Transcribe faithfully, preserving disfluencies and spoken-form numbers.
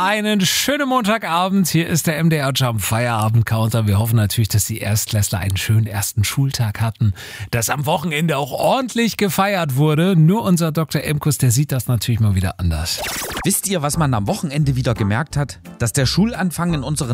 einen schönen Montagabend. Hier ist der M D R Jump Feierabend Counter. Wir hoffen natürlich, dass die Erstklässler einen schönen ersten Schultag hatten, dass am Wochenende auch ordentlich gefeiert wurde. Nur unser Doktor Emkus, der sieht das natürlich mal wieder anders. Wisst ihr, was man am Wochenende wieder gemerkt hat? Dass der Schulanfang in unseren